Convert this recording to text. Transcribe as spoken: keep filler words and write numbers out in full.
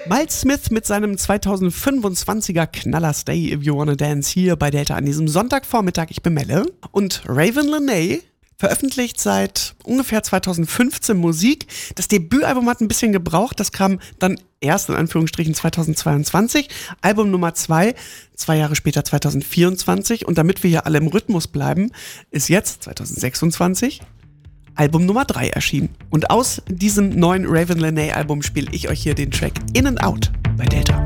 Miles Smith mit seinem zweitausendfünfundzwanziger Knaller Stay If You Wanna Dance hier bei Delta an diesem Sonntagvormittag. Ich bin Melle. Und Ravyn Lenae veröffentlicht seit ungefähr zweitausendfünfzehn Musik. Das Debütalbum hat ein bisschen gebraucht. Das kam dann erst in Anführungsstrichen zweitausendzweiundzwanzig. Album Nummer zwei, zwei Jahre später zweitausendvierundzwanzig. Und damit wir hier alle im Rhythmus bleiben, ist jetzt zweitausendsechsundzwanzig Album Nummer drei erschienen. Und aus diesem neuen Ravyn Lenae Album spiele ich euch hier den Track In and Out bei Delta.